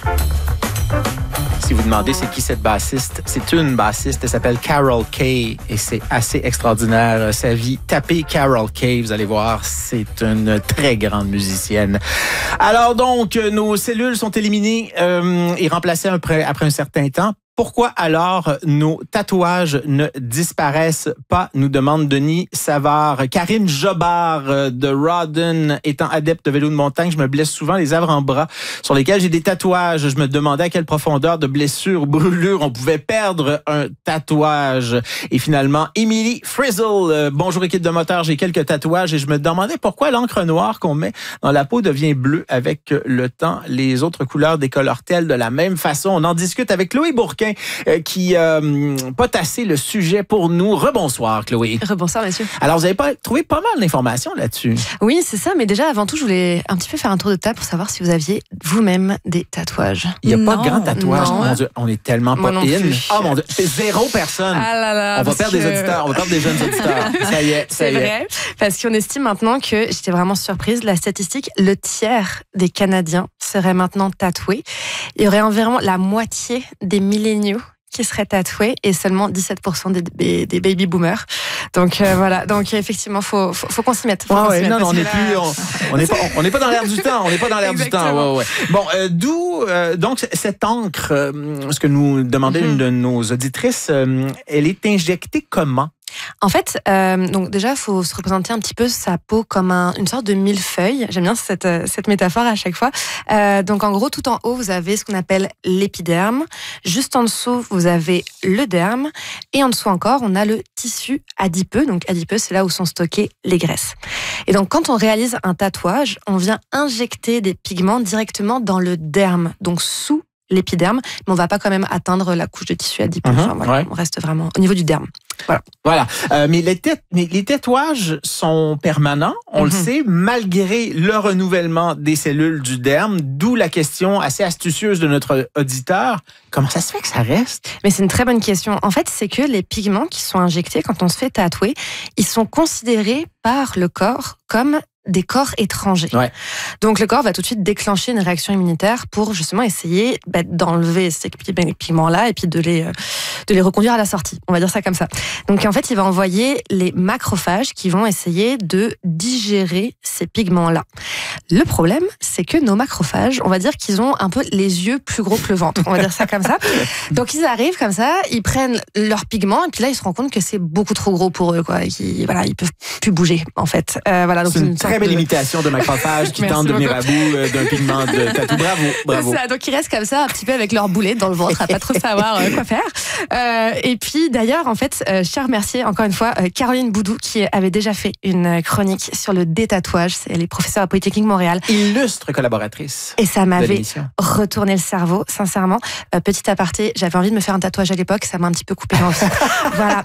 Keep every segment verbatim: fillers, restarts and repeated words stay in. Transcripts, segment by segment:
Si vous demandez c'est qui cette bassiste, c'est une bassiste, elle s'appelle Carol Kaye et c'est assez extraordinaire sa vie. Tapez Carol Kaye, vous allez voir, c'est une très grande musicienne. Alors donc, nos cellules sont éliminées euh, et remplacées après, après un certain temps. Pourquoi alors nos tatouages ne disparaissent pas, nous demande Denis Savard. Karine Jobard de Rawdon, étant adepte de vélo de montagne, je me blesse souvent les avant-bras sur lesquels j'ai des tatouages. Je me demandais à quelle profondeur de blessure ou brûlure on pouvait perdre un tatouage. Et finalement, Emily Frizzle, euh, bonjour équipe de moteur, j'ai quelques tatouages et je me demandais pourquoi l'encre noire qu'on met dans la peau devient bleue avec le temps. Les autres couleurs décolorent-elles de la même façon? On en discute avec Chloé Bourquin qui euh, potassé le sujet pour nous. Rebonsoir, Chloé. Rebonsoir, monsieur. Alors, vous avez pas, trouvé pas mal d'informations là-dessus. Oui, c'est ça. Mais déjà, avant tout, je voulais un petit peu faire un tour de table pour savoir si vous aviez vous-même des tatouages. Il n'y a pas Non, de grands tatouages. non. Mon Dieu, on est tellement Moi pas non in. plus. Oh mon Dieu, c'est zéro personne. Ah là là, on va parce perdre des que- auditeurs, on va perdre des jeunes auditeurs. Ça y est, ça C'est y est. vrai, parce qu'on estime maintenant que, j'étais vraiment surprise, la statistique, le tiers des Canadiens seraient maintenant tatoués. Il y aurait environ la moitié des milléniaux qui seraient tatoués et seulement dix-sept pour cent des, des, des baby boomers. Donc euh, voilà, donc effectivement, faut, faut, faut qu'on s'y mette. Faut Ouais, qu'on ouais, s'y mette, non, non, on parce n'est que plus, là- on on n'est pas, on n'est pas dans l'air du temps, on n'est pas dans l'air du temps. Exactement. Ouais, ouais. Bon, euh, d'où euh, donc cette encre, euh, ce que nous demandait Mm-hmm. une de nos auditrices, euh, elle est injectée comment? En fait, euh, donc déjà, il faut se représenter un petit peu sa peau comme un, une sorte de millefeuille. J'aime bien cette, euh, cette métaphore à chaque fois. Euh, donc en gros, tout en haut, vous avez ce qu'on appelle l'épiderme. Juste en dessous, vous avez le derme. Et en dessous encore, on a le tissu adipeux. Donc adipeux, c'est là où sont stockées les graisses. Et donc quand on réalise un tatouage, on vient injecter des pigments directement dans le derme, donc sous l'épiderme, mais on va pas quand même atteindre la couche de tissu adipeux. Mhm, Enfin, voilà, ouais. on reste vraiment au niveau du derme. Voilà. Voilà. Euh, mais, les têtes, mais les tatouages sont permanents, on le Mhm. sait, malgré le renouvellement des cellules du derme, d'où la question assez astucieuse de notre auditeur. Comment ça se fait que ça reste? Mais c'est une très bonne question. En fait, c'est que les pigments qui sont injectés quand on se fait tatouer, ils sont considérés par le corps comme des corps étrangers. Ouais. Donc le corps va tout de suite déclencher une réaction immunitaire pour justement essayer bah, d'enlever ces pigments-là et puis de les, euh, de les reconduire à la sortie. On va dire ça comme ça. Donc en fait, il va envoyer les macrophages qui vont essayer de digérer ces pigments-là. Le problème, c'est que nos macrophages, on va dire qu'ils ont un peu les yeux plus gros que le ventre. On va dire ça comme ça. Donc ils arrivent comme ça, ils prennent leurs pigments et puis là ils se rendent compte que c'est beaucoup trop gros pour eux, quoi. Et qu'ils, voilà, ils peuvent plus bouger en fait. Euh, voilà, donc C'est une sorte très belle de- imitation de macrophage qui Merci tente de venir beaucoup. à bout euh, d'un pigment de tatou. Bravo, bravo. C'est ça, donc ils restent comme ça, un petit peu avec leur boulet dans le ventre, à pas trop savoir euh, quoi faire. Euh, et puis d'ailleurs, en fait, euh, je tiens à remercier encore une fois euh, Caroline Boudou qui avait déjà fait une chronique sur le détatouage. Elle est professeure à Polytechnique Montréal. Illustre collaboratrice. Et ça de m'avait l'émission. retourné le cerveau, sincèrement. Euh, petit aparté, j'avais envie de me faire un tatouage à l'époque, ça m'a un petit peu coupé l'envie. Voilà.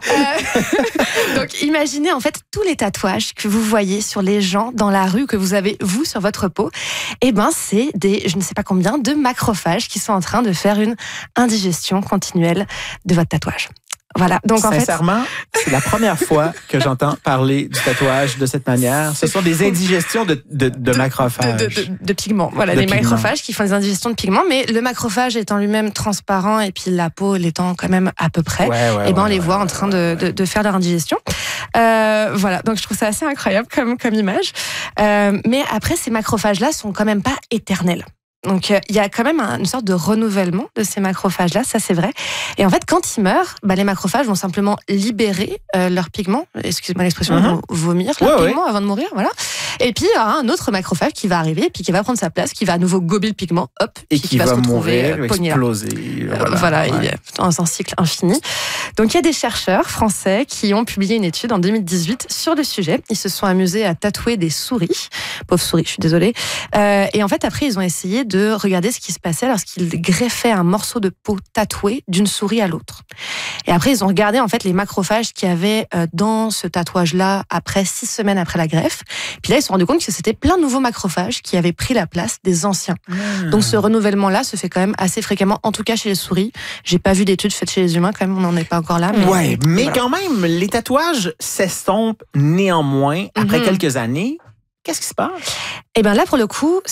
Euh, donc imaginez en fait tous les tatouages que vous voyez sur les gens dans la rue, que vous avez vous sur votre peau. Eh ben c'est des, je ne sais pas combien, de macrophages qui sont en train de faire une indigestion continuelle de votre tatouage. Voilà. Donc en fait, Sincèrement, c'est la première fois que j'entends parler du tatouage de cette manière. Ce sont des indigestions de, de, de macrophages. de, de, de pigments. Voilà, De des pigments. macrophages qui font des indigestions de pigments, mais le macrophage étant lui-même transparent et puis la peau l'étant quand même à peu près, Ouais, ouais, et ben on ouais, les ouais, voit ouais, en train de, de, de faire leur indigestion. Euh, voilà, donc je trouve ça assez incroyable comme, comme image. Euh, mais après, ces macrophages-là sont quand même pas éternels. Donc, euh, il y a quand même un, une sorte de renouvellement de ces macrophages-là, ça c'est vrai. Et en fait, quand ils meurent, bah, les macrophages vont simplement libérer euh, leurs pigments, excusez-moi l'expression, Mhm. ils vont vomir leurs Ouais, pigments avant de mourir, voilà. Et puis, il y aura un autre macrophage qui va arriver, puis qui va prendre sa place, qui va à nouveau gober le pigment, hop, Et puis qui va se retrouver mourir, euh, pogné là. exploser. Euh, Voilà, Voilà, ouais. il est dans un cycle infini. Donc il y a des chercheurs français qui ont publié une étude en deux mille dix-huit sur le sujet. Ils se sont amusés à tatouer des souris, pauvres souris, je suis désolée. Euh, et en fait après ils ont essayé de regarder ce qui se passait lorsqu'ils greffaient un morceau de peau tatoué d'une souris à l'autre. Et après ils ont regardé en fait les macrophages qu'il y avait euh, dans ce tatouage-là après six semaines après la greffe. Puis là ils se sont rendus compte que c'était plein de nouveaux macrophages qui avaient pris la place des anciens. Mmh. Donc ce renouvellement-là se fait quand même assez fréquemment, en tout cas chez les souris. J'ai pas vu d'études faites chez les humains, quand même, on n'en est pas encore là. Mais Ouais, mais voilà. quand même, les tatouages s'estompent néanmoins après Mhm. quelques années. Qu'est-ce qui se passe? Et bien là, pour le coup,